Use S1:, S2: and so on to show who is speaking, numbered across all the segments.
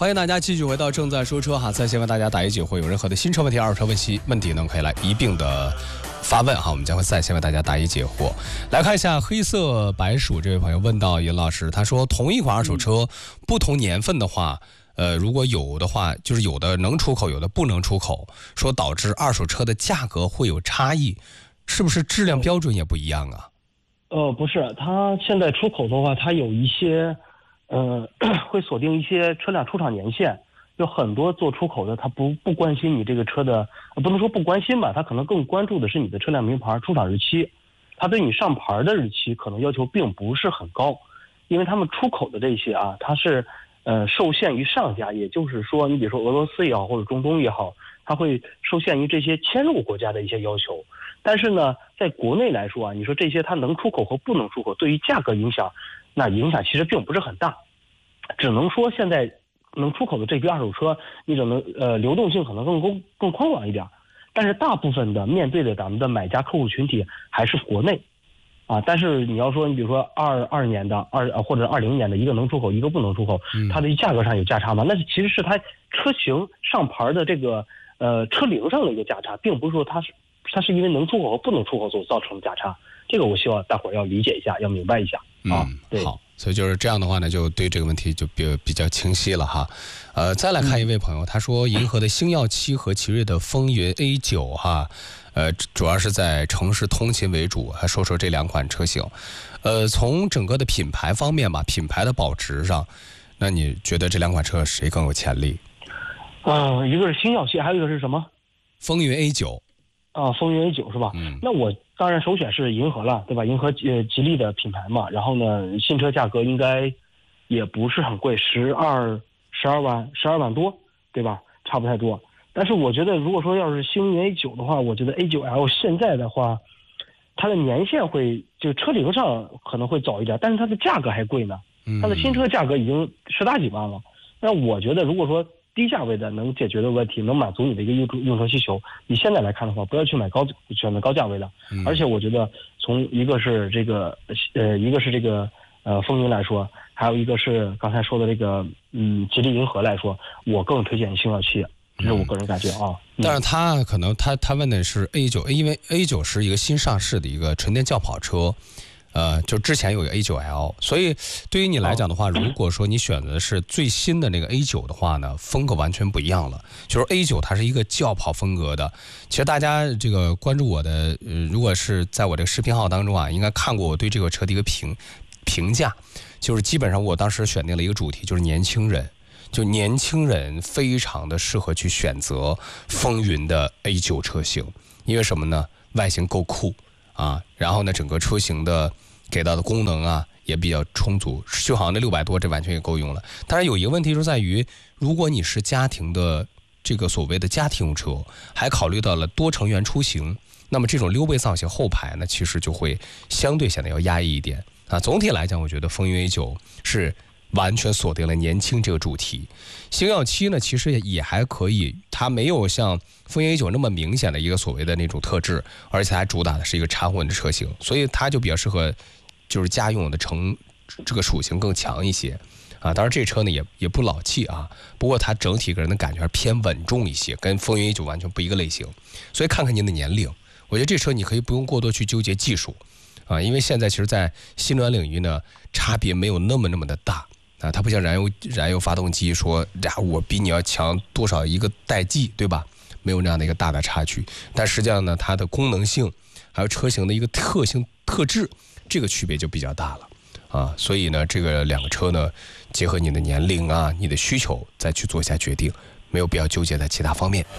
S1: 欢迎大家继续回到正在说车哈，在线为大家答疑解惑，有任何的新车问题、二手车问题呢，可以来一并的发问哈，我们将会在线为大家答疑解惑。来看一下黑色白鼠这位朋友问到尹老师，他说同一款二手车，不同年份的话，如果有的话，就是有的能出口，有的不能出口，说导致二手车的价格会有差异，是不是质量标准也不一样啊？
S2: 不是，它现在出口的话，它有一些。会锁定一些车辆出厂年限，有很多做出口的，他不关心你这个车的，不能说不关心吧，他可能更关注的是你的车辆名牌、出厂日期，他对你上牌的日期可能要求并不是很高，因为他们出口的这些啊，它是受限于上家，也就是说，你比如说俄罗斯也好，或者中东也好，它会受限于这些迁入国家的一些要求。但是呢，在国内来说啊，你说这些它能出口和不能出口，对于价格影响，那影响其实并不是很大。只能说现在能出口的这批二手车，你可能流动性可能更宽广一点，但是大部分的面对的咱们的买家客户群体还是国内，啊，但是你要说你比如说22年的或者20年的，一个能出口一个不能出口，它的价格上有价差吗？那其实是它车型上牌的这个车龄上的一个价差，并不是说它是因为能出口和不能出口所造成的价差，这个我希望大伙儿要理解一下，要明白一下啊。对，
S1: 好。所以就是这样的话呢，就对这个问题就比较清晰了哈。再来看一位朋友，他说银河的星耀7和奇瑞的风云 A9 哈，主要是在城市通勤为主，还说说这两款车型。从整个的品牌方面吧，品牌的保值上，那你觉得这两款车谁更有潜力？
S2: 一个是星耀7，还有一个是什么？
S1: 风云 A9。
S2: 风云 A9 是吧？那我当然首选是银河了，对吧？银河吉利的品牌嘛，然后呢，新车价格应该也不是很贵，12万多，对吧？差不太多。但是我觉得，如果说要是星云 A9 的话，我觉得 A9L 现在的话，它的年限就车龄上可能会早一点，但是它的价格还贵呢。它的新车价格已经10大几万了。那我觉得，如果说低价位的能解决的问题，能满足你的一个用车需求，你现在来看的话，不要去选择高价位的。而且我觉得从一个是这个风云来说，还有一个是刚才说的这个吉利银河来说，我更推荐星耀7，这是我个人感觉啊。
S1: 但是他可能他问的是 A9， 因为 A9 是一个新上市的一个纯电轿跑车。就之前有一个 A9L， 所以对于你来讲的话，如果说你选择的是最新的那个 A9 的话呢，风格完全不一样了。就是 A9 它是一个轿跑风格的。其实大家这个关注我的，如果是在我这个视频号当中啊，应该看过我对这个车的一个评价，就是基本上我当时选定了一个主题，就是年轻人。就年轻人非常的适合去选择风云的 A9 车型，因为什么呢？外形够酷啊，然后呢，整个车型的给到的功能啊也比较充足，续航的600多，这完全也够用了。当然有一个问题就在于，如果你是家庭的这个所谓的家庭用车，还考虑到了多成员出行，那么这种溜背造型后排呢，其实就会相对显得要压抑一点啊。总体来讲，我觉得风云 A9 是完全锁定了年轻这个主题。星耀7呢，其实也还可以，它没有像风云 A9 那么明显的一个所谓的那种特质，而且它主打的是一个插混的车型，所以它就比较适合就是家用的这个属性更强一些啊。当然这车呢也不老气啊，不过它整体给人的感觉还偏稳重一些，跟风云 A9 完全不一个类型。所以看看您的年龄，我觉得这车你可以不用过多去纠结技术啊，因为现在其实在新能源领域呢，差别没有那么的大。啊，它不像燃油发动机说呀，我比你要强多少一个代际，对吧？没有那样的一个大的差距。但实际上呢，它的功能性还有车型的一个特质，这个区别就比较大了啊。所以呢，这个两个车呢，结合你的年龄啊、你的需求再去做一下决定，没有必要纠结在其他方面。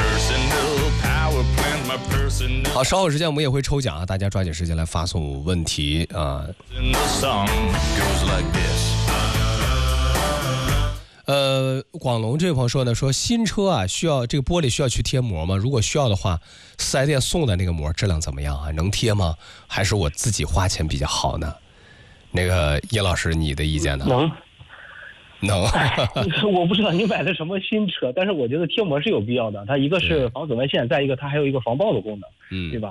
S1: 好，稍后时间我们也会抽奖啊，大家抓紧时间来发送问题啊。广龙这位朋友说呢，说新车啊需要这个玻璃需要去贴膜吗？如果需要的话，4S店送的那个膜质量怎么样啊？能贴吗？还是我自己花钱比较好呢？那个叶老师，你的意见呢？能
S2: 我不知道你买的什么新车，但是我觉得贴膜是有必要的。它一个是防紫外线，再一个它还有一个防爆的功能，对吧？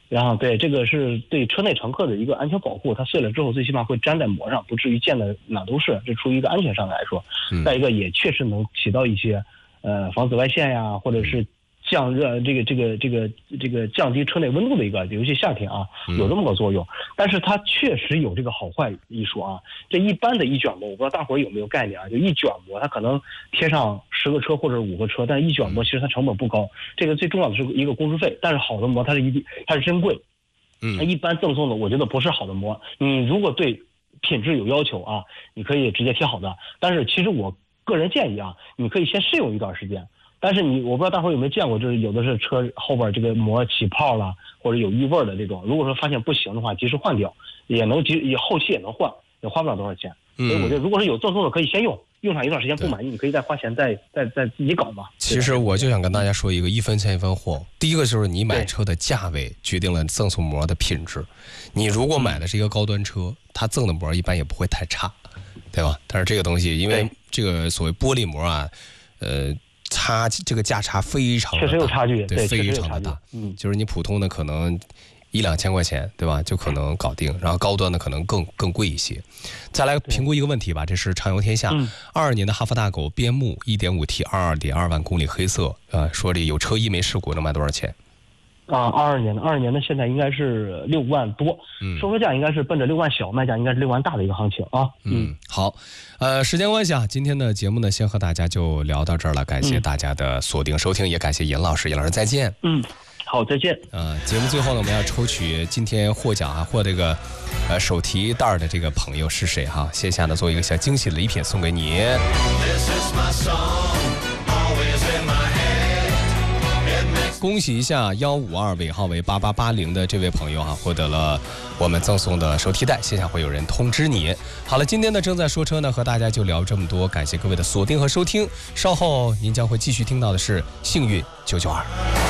S2: 然后对这个是对车内乘客的一个安全保护，它碎了之后最起码会粘在膜上，不至于溅的哪都是，这出于一个安全上来说。再一个也确实能起到一些防紫外线呀，或者是降热这个降低车内温度的一个，尤其夏天啊，有这么个作用。但是它确实有这个好坏一说啊。这一般的一卷膜，我不知道大伙儿有没有概念啊？就一卷膜，它可能贴上10个车或者5个车，但是一卷膜其实它成本不高。这个最重要的是一个工时费，但是好的膜它是真贵。它一般赠送的我觉得不是好的膜。你如果对品质有要求啊，你可以直接贴好的。但是其实我个人建议啊，你可以先试用一段时间。但是我不知道大伙有没有见过，就是有的是车后边这个膜起泡了，或者有异味的这种。如果说发现不行的话，及时换掉，也后期也能换，也花不了多少钱。所以我觉得，如果是有赠送的，可以先用上一段时间不满意，你可以再花钱再自己搞嘛。
S1: 其实我就想跟大家说一个一分钱一分货。第一个就是你买车的价位决定了赠送膜的品质。你如果买的是一个高端车，它赠的膜一般也不会太差，对吧？但是这个东西，因为这个所谓玻璃膜啊，这个价差非常的大，
S2: 确实有差距，
S1: 对，非常的大。就是你普通的可能1-2千块钱，对吧？就可能搞定，然后高端的可能更贵一些。再来评估一个问题吧，这是畅游天下22年的哈弗大狗边牧 1.5T 22.2万公里黑色，说这有车医没事故能卖多少钱？
S2: 啊，22年的现在应该是6万多，收车价应该是奔着6万小，卖价应该是6万大的一个行情啊。
S1: 好，时间关系啊，今天的节目呢，先和大家就聊到这儿了，感谢大家的锁定收听，也感谢尹老师，尹老师再见。
S2: 好，再见。
S1: 节目最后呢，我们要抽取今天获奖啊，获这个手提袋的这个朋友是谁哈？线下呢做一个小惊喜的礼品送给你。恭喜一下152尾号为8880的这位朋友啊，获得了我们赠送的手提袋，线下会有人通知你。好了，今天的正在说车呢，和大家就聊这么多，感谢各位的锁定和收听。稍后您将会继续听到的是幸运992。